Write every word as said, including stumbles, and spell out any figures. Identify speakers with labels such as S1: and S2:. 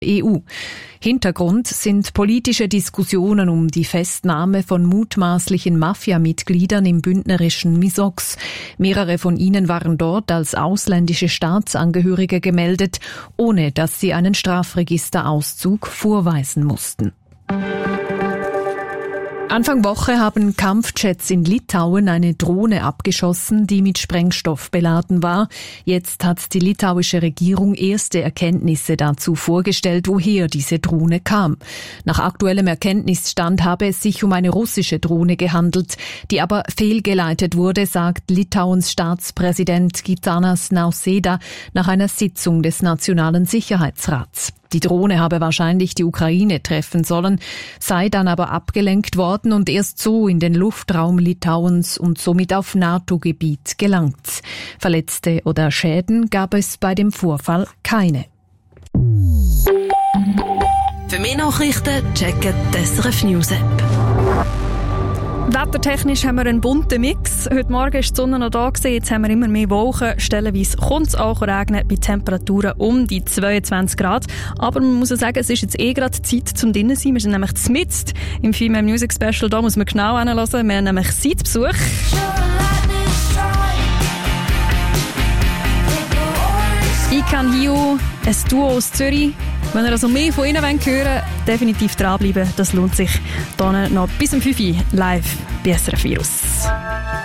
S1: E U. Hintergrund sind politische Diskussionen um die Festnahme von mutmaßlichen Mafia-Mitgliedern im bündnerischen Misox. Mehrere von ihnen waren dort als ausländische Staatsangehörige gemeldet, ohne dass sie einen Strafregisterauszug vorweisen mussten. Anfang Woche haben Kampfjets in Litauen eine Drohne abgeschossen, die mit Sprengstoff beladen war. Jetzt hat die litauische Regierung erste Erkenntnisse dazu vorgestellt, woher diese Drohne kam. Nach aktuellem Erkenntnisstand habe es sich um eine russische Drohne gehandelt, die aber fehlgeleitet wurde, sagt Litauens Staatspräsident Gitanas Nausėda nach einer Sitzung des Nationalen Sicherheitsrats. Die Drohne habe wahrscheinlich die Ukraine treffen sollen, sei dann aber abgelenkt worden und erst so in den Luftraum Litauens und somit auf NATO-Gebiet gelangt. Verletzte oder Schäden gab es bei dem Vorfall keine.
S2: Für mehr Nachrichten checken die S R F News App.
S3: Wettertechnisch haben wir einen bunten Mix. Heute Morgen ist die Sonne noch da gewesen, jetzt haben wir immer mehr Wolken. Stellenweise kommt es auch regnen bei Temperaturen um die zweiundzwanzig Grad. Aber man muss auch sagen, es ist jetzt eh gerade Zeit zum drinnen sein. Wir sind nämlich mitten im Female Music Special. Da muss man genau hinhören. Wir haben nämlich Zeitbesuch. Ikan Hiu, ein Duo aus Zürich. Wenn ihr also mehr von ihnen hören wollt, definitiv dranbleiben. Das lohnt sich. Dann noch bis um fünf Uhr live bei S R F Virus.